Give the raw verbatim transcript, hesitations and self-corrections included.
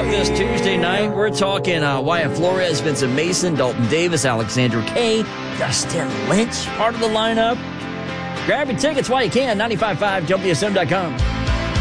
up this Tuesday night. We're talking uh, Wyatt Flores, Vincent Mason, Dalton Davis, Alexandra Kay, Dustin Lynch, part of the lineup. Grab your tickets while you can, nine five five W S M dot com.